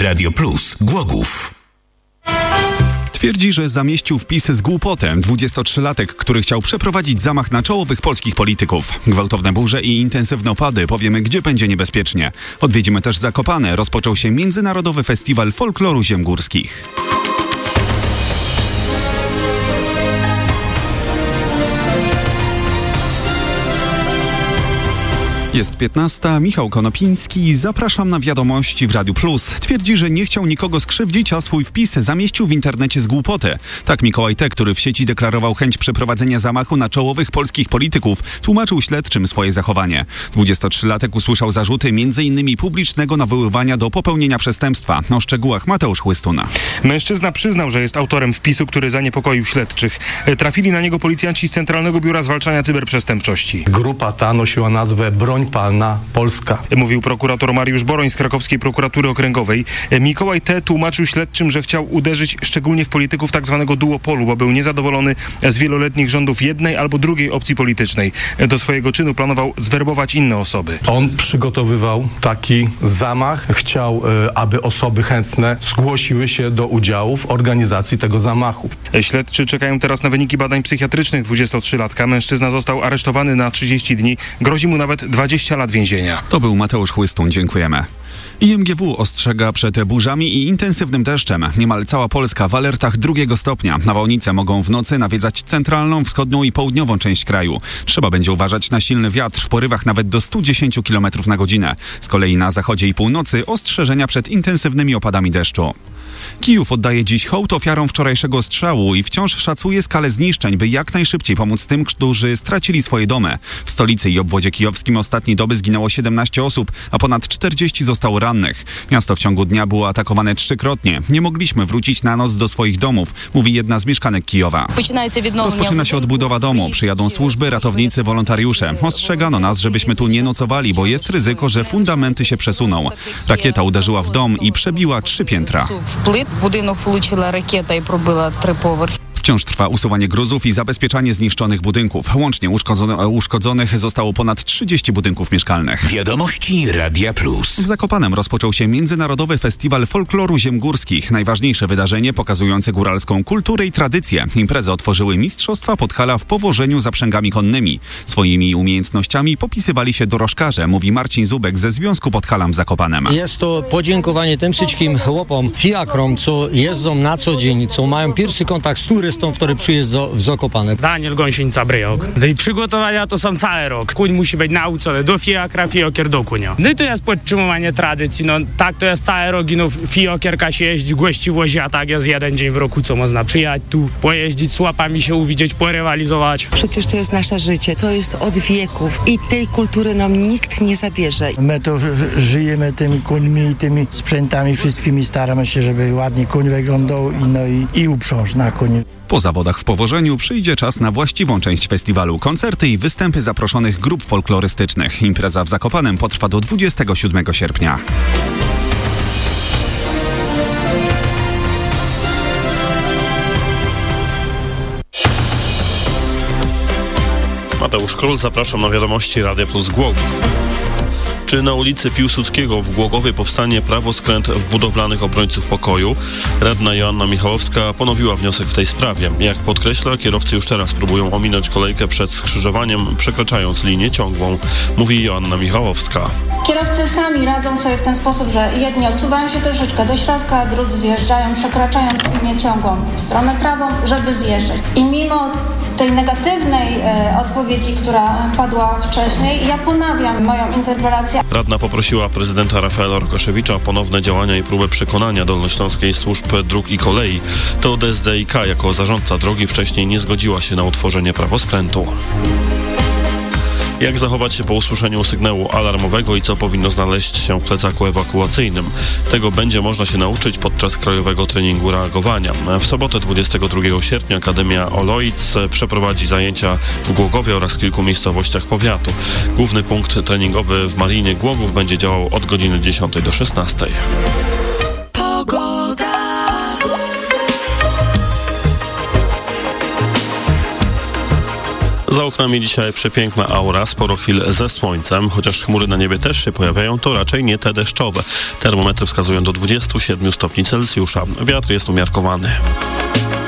Radio Plus Głogów. Twierdzi, że zamieścił wpis z głupotem 23-latek, który chciał przeprowadzić zamach na czołowych polskich polityków. Gwałtowne burze i intensywne opady. Powiemy, gdzie będzie niebezpiecznie. Odwiedzimy też Zakopane. Rozpoczął się Międzynarodowy Festiwal Folkloru Ziem Górskich. Jest 15. Michał Konopiński. Zapraszam na wiadomości w Radiu Plus. Twierdzi, że nie chciał nikogo skrzywdzić, a swój wpis zamieścił w internecie z głupoty. Tak Mikołaj T., który w sieci deklarował chęć przeprowadzenia zamachu na czołowych polskich polityków, tłumaczył śledczym swoje zachowanie. 23-latek usłyszał zarzuty m.in. publicznego nawoływania do popełnienia przestępstwa. O szczegółach Mateusz Chłystuna. Mężczyzna przyznał, że jest autorem wpisu, który zaniepokoił śledczych. Trafili na niego policjanci z Centralnego Biura Zwalczania Cyberprzestępczości. Grupa ta nosiła nazwę Broń Palna Polska. Mówił prokurator Mariusz Boroń z Krakowskiej Prokuratury Okręgowej. Mikołaj T. tłumaczył śledczym, że chciał uderzyć szczególnie w polityków tzw. duopolu, bo był niezadowolony z wieloletnich rządów jednej albo drugiej opcji politycznej. Do swojego czynu planował zwerbować inne osoby. On przygotowywał taki zamach. Chciał, aby osoby chętne zgłosiły się do udziału w organizacji tego zamachu. Śledczy czekają teraz na wyniki badań psychiatrycznych 23-latka. Mężczyzna został aresztowany na 30 dni. Grozi mu nawet 20 lat więzienia. To był Mateusz Chłystun. Dziękujemy. IMGW ostrzega przed burzami i intensywnym deszczem. Niemal cała Polska w alertach 2 stopnia. Nawałnice mogą w nocy nawiedzać centralną, wschodnią i południową część kraju. Trzeba będzie uważać na silny wiatr w porywach nawet do 110 km na godzinę. Z kolei na zachodzie i północy ostrzeżenia przed intensywnymi opadami deszczu. Kijów oddaje dziś hołd ofiarom wczorajszego ostrzału i wciąż szacuje skalę zniszczeń, by jak najszybciej pomóc tym, którzy stracili swoje domy. W stolicy i obwodzie kijowskim ostatniej doby zginęło 17 osób, a ponad 40 zostało rannych. Miasto w ciągu dnia było atakowane 3-krotnie. Nie mogliśmy wrócić na noc do swoich domów, mówi jedna z mieszkanek Kijowa. Rozpoczyna się odbudowa domu. Przyjadą służby, ratownicy, wolontariusze. Ostrzegano nas, żebyśmy tu nie nocowali, bo jest ryzyko, że fundamenty się przesuną. Rakieta uderzyła w dom i przebiła 3 piętra. Wciąż trwa usuwanie gruzów i zabezpieczanie zniszczonych budynków. Łącznie uszkodzonych zostało ponad 30 budynków mieszkalnych. Wiadomości Radia Plus. W Zakopanem rozpoczął się Międzynarodowy Festiwal Folkloru Ziem Górskich. Najważniejsze wydarzenie pokazujące góralską kulturę i tradycję. Imprezę otworzyły Mistrzostwa Podhala w powożeniu zaprzęgami konnymi. Swoimi umiejętnościami popisywali się dorożkarze, mówi Marcin Zubek ze Związku Podhalan w Zakopanem. Jest to podziękowanie tym wszystkim chłopom, fiakrom, co jeżdżą na co dzień, co mają pierwszy kontakt z turystą, który przyjeżdża w Zakopane. Daniel Gąsienica Bryjok. I przygotowania to są cały rok. Kuń musi być nauczony do fiakra, fiokier do kunia. No i to jest podtrzymywanie tradycji. No tak to jest cały rok. No fiokierka się jeździ, gości wozi, a tak jest jeden dzień w roku, co można przyjechać tu, pojeździć z łapami, się uwidzieć, porywalizować. Przecież to jest nasze życie, to jest od wieków i tej kultury nam nikt nie zabierze. My to żyjemy tymi końmi i tymi sprzętami wszystkimi, staramy się, żeby ładnie koń wyglądał i uprząż na koniu. Po zawodach w powożeniu przyjdzie czas na właściwą część festiwalu. Koncerty i występy zaproszonych grup folklorystycznych. Impreza w Zakopanem potrwa do 27 sierpnia. Mateusz Król, zapraszam na wiadomości Radia Plus Głogów. Czy na ulicy Piłsudskiego w Głogowie powstanie prawoskręt w budowlanych obrońców pokoju? Radna Joanna Michałowska ponowiła wniosek w tej sprawie. Jak podkreśla, kierowcy już teraz próbują ominąć kolejkę przed skrzyżowaniem, przekraczając linię ciągłą, mówi Joanna Michałowska. Kierowcy sami radzą sobie w ten sposób, że jedni odsuwają się troszeczkę do środka, a drudzy zjeżdżają, przekraczając linię ciągłą w stronę prawą, żeby zjeżdżać. I mimo tej negatywnej odpowiedzi, która padła wcześniej, ja ponawiam moją interpelację. Radna poprosiła prezydenta Rafaela Rokaszewicza o ponowne działania i próbę przekonania Dolnośląskiej Służb Dróg i Kolei. To DSDiK jako zarządca drogi wcześniej nie zgodziła się na utworzenie prawoskrętu. Jak zachować się po usłyszeniu sygnału alarmowego i co powinno znaleźć się w plecaku ewakuacyjnym? Tego będzie można się nauczyć podczas krajowego treningu reagowania. W sobotę 22 sierpnia Akademia Oloic przeprowadzi zajęcia w Głogowie oraz kilku miejscowościach powiatu. Główny punkt treningowy w Malinie Głogów będzie działał od godziny 10 do 16. Za oknami dzisiaj przepiękna aura, sporo chwil ze słońcem, chociaż chmury na niebie też się pojawiają, to raczej nie te deszczowe. Termometry wskazują do 27 stopni Celsjusza. Wiatr jest umiarkowany.